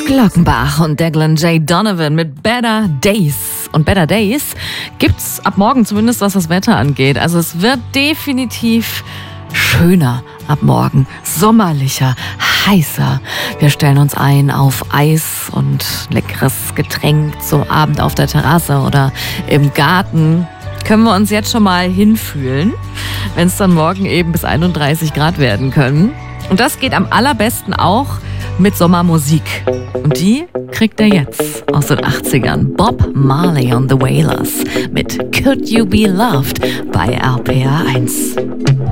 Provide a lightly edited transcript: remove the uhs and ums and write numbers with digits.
Glockenbach und Declan J. Donovan mit Better Days. Und Better Days gibt's ab morgen zumindest, was das Wetter angeht. Also es wird definitiv schöner ab morgen, sommerlicher, heißer. Wir stellen uns ein auf Eis und leckeres Getränk zum Abend auf der Terrasse oder im Garten. Können wir uns jetzt schon mal hinfühlen, wenn es dann morgen eben bis 31 Grad werden können. Und das geht am allerbesten auch mit Sommermusik. Und die kriegt er jetzt aus den 80ern. Bob Marley and the Wailers mit Could You Be Loved bei RPR 1.